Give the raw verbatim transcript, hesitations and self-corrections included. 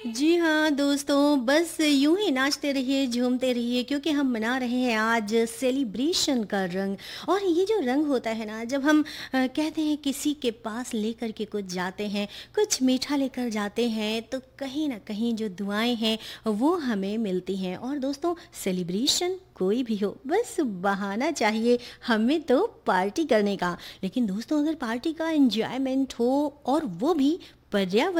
जी हाँ दोस्तों, बस यूं ही नाचते रहिए, झूमते रहिए क्योंकि हम मना रहे हैं आज सेलिब्रेशन का रंग। और ये जो रंग होता है ना, जब हम अ, कहते हैं किसी के पास लेकर के कुछ जाते हैं, कुछ मीठा लेकर जाते हैं, तो कहीं ना कहीं जो दुआएं हैं वो हमें मिलती हैं। और दोस्तों, सेलिब्रेशन कोई भी हो, बस बहाना चाहिए हमें तो पार्टी करने का। लेकिन दोस्तों, अगर पार्टी का एंजॉयमेंट हो और वो भी पर्यावरण